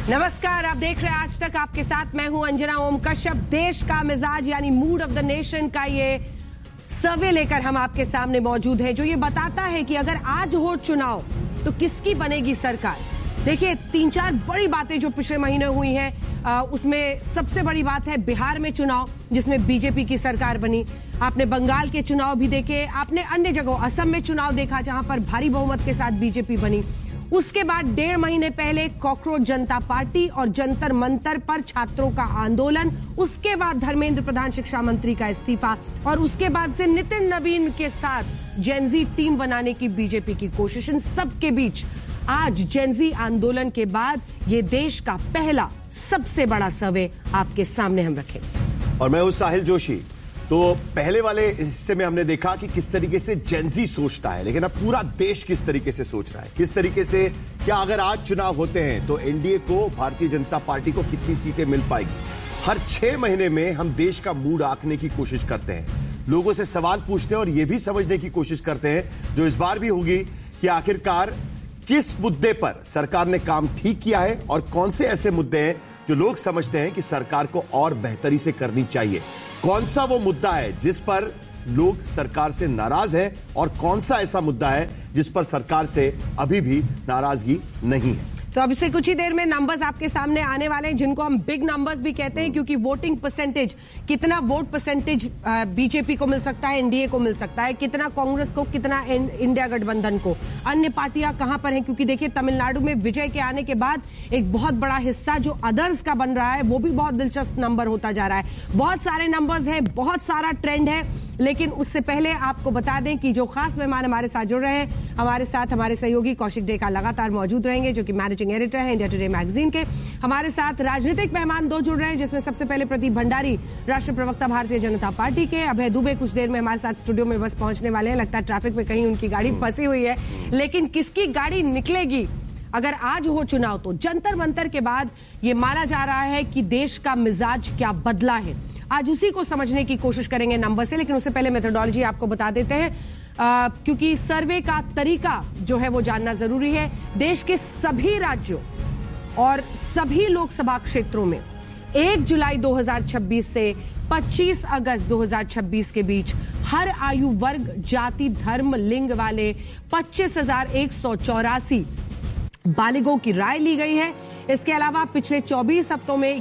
नमस्कार, आप देख रहे हैं आज तक। आपके साथ मैं हूं अंजना ओम कश्यप। देश का मिजाज यानी मूड ऑफ द नेशन का ये सर्वे लेकर हम आपके सामने मौजूद हैं, जो ये बताता है कि अगर आज हो चुनाव तो किसकी बनेगी सरकार। देखिए, 3-4 बड़ी बातें जो पिछले महीने हुई हैं, उसमें सबसे बड़ी बात है बिहार में चुनाव, जिसमें बीजेपी की सरकार बनी। आपने बंगाल के चुनाव भी देखे, आपने अन्य जगहों असम में चुनाव देखा जहां पर भारी बहुमत के साथ बीजेपी बनी। उसके बाद 1.5 महीने पहले कॉकरोच जनता पार्टी और जंतर मंतर पर छात्रों का आंदोलन, उसके बाद धर्मेंद्र प्रधान शिक्षा मंत्री का इस्तीफा, और उसके बाद से नितिन नवीन के साथ जेनजी टीम बनाने की बीजेपी की कोशिश। इन सबके बीच आज जेनजी आंदोलन के बाद ये देश का पहला सबसे बड़ा सर्वे आपके सामने हम रखें। और मैं हूं साहिल जोशी। तो पहले वाले हिस्से में हमने देखा कि किस तरीके से जेनजी सोचता है, लेकिन अब पूरा देश किस तरीके से सोच रहा है, किस तरीके से, क्या अगर आज चुनाव होते हैं तो एनडीए को, भारतीय जनता पार्टी को कितनी सीटें मिल पाएगी। हर 6 महीने में हम देश का मूड आंकने की कोशिश करते हैं, लोगों से सवाल पूछते हैं और यह भी समझने की कोशिश करते हैं, जो इस बार भी होगी, कि आखिरकार किस मुद्दे पर सरकार ने काम ठीक किया है और कौन से ऐसे मुद्दे हैं जो लोग समझते हैं कि सरकार को और बेहतरी से करनी चाहिए। कौन सा वो मुद्दा है जिस पर लोग सरकार से नाराज हैं और कौन सा ऐसा मुद्दा है जिस पर सरकार से अभी भी नाराजगी नहीं है। तो अब से कुछ ही देर में नंबर्स आपके सामने आने वाले हैं, जिनको हम बिग नंबर्स भी कहते हैं, क्योंकि वोटिंग परसेंटेज, कितना वोट परसेंटेज बीजेपी को मिल सकता है, एनडीए को मिल सकता है, कितना कांग्रेस को, कितना इंडिया गठबंधन को, अन्य पार्टियां कहां पर हैं। क्योंकि देखिए, तमिलनाडु में विजय के आने के बाद एक बहुत बड़ा हिस्सा जो अदर्स का बन रहा है, वो भी बहुत दिलचस्प नंबर होता जा रहा है। बहुत सारे नंबर्स हैं, बहुत सारा ट्रेंड है, लेकिन उससे पहले आपको बता दें कि जो खास मेहमान हमारे साथ जुड़ रहे हैं, हमारे साथ हमारे सहयोगी कौशिक डेका लगातार मौजूद रहेंगे, जो कि मैनेजिंग एडिटर है इंडिया टुडे मैगजीन के। हमारे साथ राजनीतिक मेहमान 2 जुड़ रहे हैं, जिसमें सबसे पहले प्रदीप भंडारी, राष्ट्रीय प्रवक्ता भारतीय जनता पार्टी के। अभय दुबे कुछ देर में हमारे साथ स्टूडियो में बस पहुंचने वाले हैं, लगता है ट्रैफिक में कहीं उनकी गाड़ी फंसी हुई है, लेकिन किसकी गाड़ी निकलेगी अगर आज हो चुनाव तो। जंतर मंतर के बाद ये माना जा रहा है कि देश का मिजाज क्या बदला है। आज उसी को समझने की कोशिश करेंगे नंबर से, लेकिन उससे पहले मेथोडोलॉजी आपको बता देते हैं, क्योंकि सर्वे का तरीका जो है वो जानना जरूरी है। देश के सभी राज्यों और सभी लोकसभा क्षेत्रों में 1 जुलाई 2026 से 25 अगस्त 2026 के बीच हर आयु वर्ग, जाति, धर्म, लिंग वाले 25,184 बालिगों की राय ली गई है। इसके अलावा पिछले 24 हफ्तों में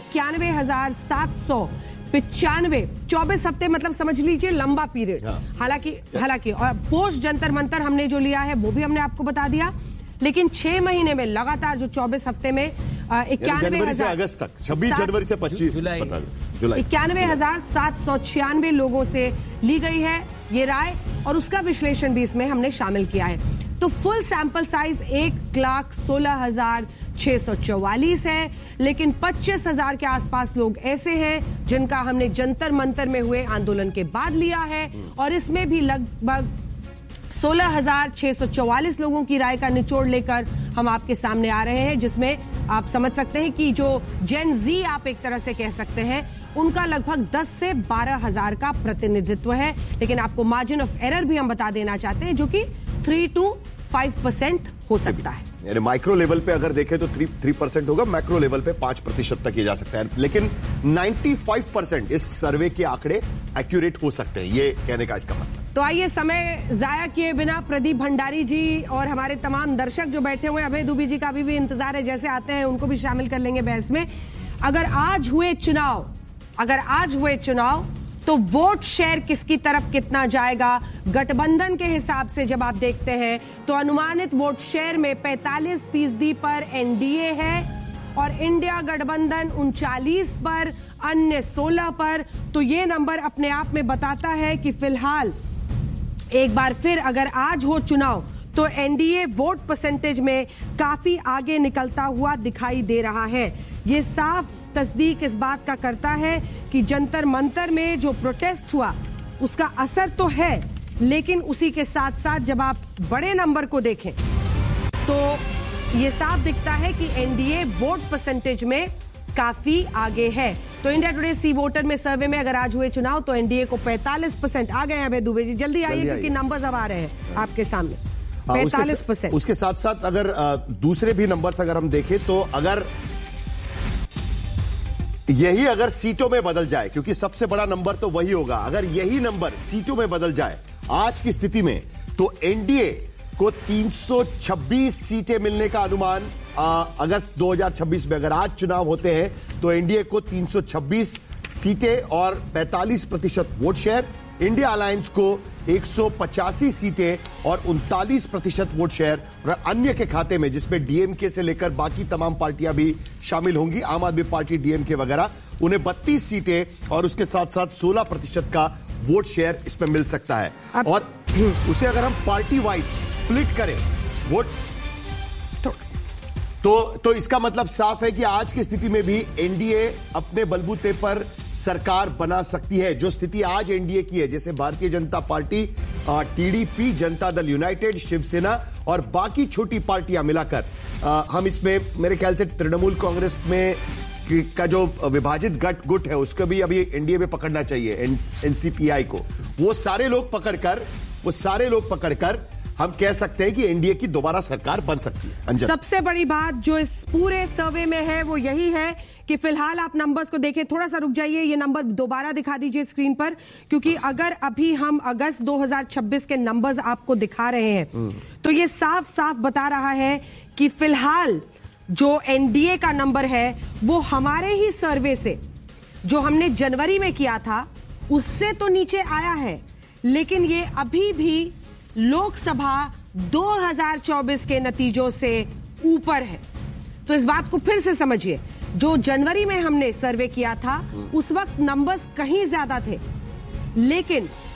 91,795, 24 हफ्ते मतलब समझ लीजिए लंबा पीरियड। हालांकि और पोस्ट जंतर मंतर हमने जो लिया है वो भी हमने आपको बता दिया, लेकिन 6 महीने में लगातार जो 24 हफ्ते में 91,000 अगस्त तक, 26 जनवरी से 25 जुलाई 91,796 लोगों से ली गई है ये राय, और उसका विश्लेषण भी इसमें हमने शामिल किया है। तो फुल सैंपल साइज 1,16,644 है, लेकिन 25,000 के आसपास लोग ऐसे हैं जिनका हमने जंतर मंतर में हुए आंदोलन के बाद लिया है, और इसमें भी लगभग 16,644 लोगों की राय का निचोड़ लेकर हम आपके सामने आ रहे हैं, जिसमें आप समझ सकते हैं कि जो जेन जी आप एक तरह से कह सकते हैं, उनका लगभग 10 से 12,000 का प्रतिनिधित्व है। लेकिन आपको मार्जिन ऑफ एरर भी हम बता देना चाहते हैं, जो कि 3 to 5% हो सकता है। यानी माइक्रो लेवल पे अगर देखें तो 3% होगा, मैक्रो लेवल पे 5% तक किया जा सकता है, लेकिन 95% इस सर्वे के आंकड़े एक्यूरेट हो सकते हैं, ये कहने का इसका मतलब। तो आइए, समय जाया किए बिना प्रदीप भंडारी जी और हमारे तमाम दर्शक जो बैठे हुए हैं, अभय दुबे जी का भी इंतजार है, जैसे आते हैं उनको भी शामिल कर लेंगे बहस में। अगर आज हुए चुनाव तो वोट शेयर किसकी तरफ कितना जाएगा। गठबंधन के हिसाब से जब आप देखते हैं तो अनुमानित वोट शेयर में 45% पर एनडीए है और इंडिया गठबंधन 39 पर, अन्य 16 पर। तो ये नंबर अपने आप में बताता है कि फिलहाल एक बार फिर अगर आज हो चुनाव तो एनडीए वोट परसेंटेज में काफी आगे निकलता हुआ दिखाई दे रहा है। ये साफ तस्दीक इस बात का करता है कि जंतर मंतर में जो प्रोटेस्ट हुआ उसका असर तो है, लेकिन उसी के साथ साथ जब आप बड़े नंबर को देखें तो ये साफ दिखता है कि एनडीए वोट परसेंटेज में काफी आगे है। तो इंडिया टुडे सी वोटर में सर्वे में अगर आज हुए चुनाव तो एनडीए को 45% आ गए हैं। अभय दुबे जी जल्दी आइए, क्योंकि नंबर्स अब आ रहे हैं आपके सामने। 45%। उसके साथ साथ अगर दूसरे भी नंबर्स अगर हम देखें तो अगर यही अगर सीटों में बदल जाए, क्योंकि सबसे बड़ा नंबर तो वही होगा, अगर यही नंबर सीटों में बदल जाए आज की स्थिति में, तो एनडीए को 326 सीटें मिलने का अनुमान अगस्त 2026 में, अगर आज चुनाव होते हैं तो एनडीए को 326 सीटें और 45% वोट शेयर, इंडिया अलायंस को 185 सीटें और 39% वोट शेयर, और अन्य के खाते में जिसमें डीएमके से लेकर बाकी तमाम पार्टियां भी शामिल होंगी, आम आदमी पार्टी, डीएमके वगैरह, उन्हें 32 सीटें और उसके साथ साथ 16% का वोट शेयर इसमें मिल सकता है। और उसे अगर हम पार्टी वाइज स्प्लिट करें वोट तो इसका मतलब साफ है कि आज की स्थिति में भी एनडीए अपने बलबूते पर सरकार बना सकती है। जो स्थिति आज एनडीए की है, जैसे Bharatiya Janata party, TDP, Janata Dal United, Shiv Sena और बाकी छोटी पार्टियां मिलाकर, हम इसमें मेरे ख्याल से तृणमूल कांग्रेस में का जो विभाजित गुट है उसको भी अभी एनडीए में पकड़ना चाहिए, एनसीपीआई को। वो सारे लोग पकड़कर हम कह सकते हैं कि एनडीए की दोबारा सरकार बन सकती है। सबसे बड़ी बात जो इस पूरे सर्वे में है वो यही है कि फिलहाल आप नंबर्स को देखें, थोड़ा सा रुक जाइए, ये नंबर दोबारा दिखा दीजिए स्क्रीन पर, क्योंकि अगर अभी हम अगस्त 2026 के नंबर्स आपको दिखा रहे हैं तो ये साफ साफ बता रहा है कि फिलहाल जो एनडीए का नंबर है वो हमारे ही सर्वे से, जो हमने जनवरी में किया था, उससे तो नीचे आया है, लेकिन ये अभी भी लोकसभा 2024 के नतीजों से ऊपर है। तो इस बात को फिर से समझिए, जो जनवरी में हमने सर्वे किया था उस वक्त नंबर्स कहीं ज्यादा थे, लेकिन